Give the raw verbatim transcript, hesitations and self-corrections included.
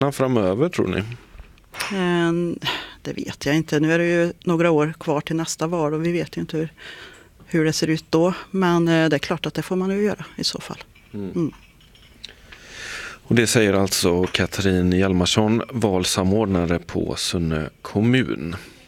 framöver, tror ni? Eh, det vet jag inte. Nu är det ju några år kvar till nästa val och vi vet ju inte hur, hur det ser ut då. Men eh, det är klart att det får man ju göra i så fall. Mm. Mm. Och det säger alltså Katrin Hjalmarsson, valsamordnare på Sunne kommun.